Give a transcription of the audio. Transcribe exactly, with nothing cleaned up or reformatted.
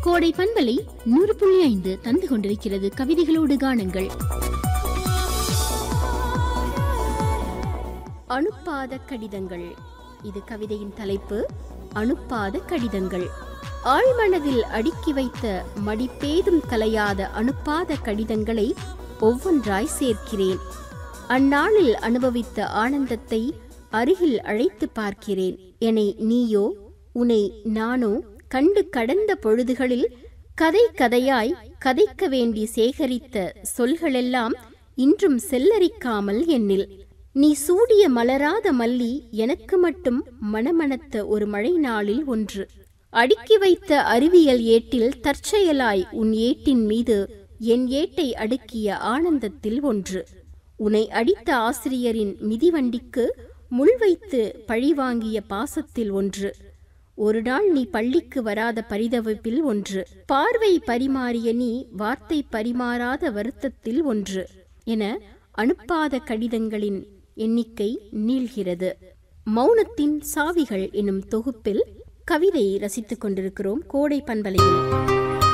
கோடை பண்பலை நூறு புள்ளி ஐந்து தந்து கொண்டிருக்கிறது கவிதைகளோடு காணுங்கள். அனுப்பாத கடிதங்கள். இது கவிதையின் தலைப்பு. அனுப்பாத கடிதங்கள். ஆழ்மனதில் அடுக்கி வைத்த மடிப்பேதும் கலையாத அனுப்பாத கடிதங்களை ஒவ்வொன்றாய் சேர்க்கிறேன். அந்நாளில் அனுபவித்த ஆனந்தத்தை அருகில் அழைத்து பார்க்கிறேன். என்னை நீயோ உன்னை நானோ கண்டு கடந்த பொழுதுகளில் கதை கதையாய் கதைக்க வேண்டி சேகரித்த சொல்களெல்லாம் இன்றும் செல்லரிக்காமல் எண்ணில். நீ சூடிய மலராத மல்லி எனக்கு மட்டும் மணமணத்த ஒரு மழை நாளில் ஒன்று. அடுக்கி வைத்த அறிவியல் ஏட்டில் தற்செயலாய் உன் ஏட்டின் மீது என் ஏட்டை அடுக்கிய ஆனந்தத்தில் ஒன்று. உன்னை அடித்த ஆசிரியரின் மிதிவண்டிக்கு முள் வைத்து பழிவாங்கிய பாசத்தில் ஒன்று. ஒரு நாள் நீ பள்ளிக்கு வராத பரிதவிப்பில் ஒன்று. பார்வை பரிமாறிய நீ வார்த்தை பரிமாறாத வருத்தத்தில் ஒன்று என அனுப்பாத கடிதங்களின் எண்ணிக்கை நீள்கிறது. மௌனத்தின் சாவிகள் எனும் தொகுப்பில் கவிதை ரசித்துக் கொண்டிருக்கிறோம் கோடை பண்பலையில்.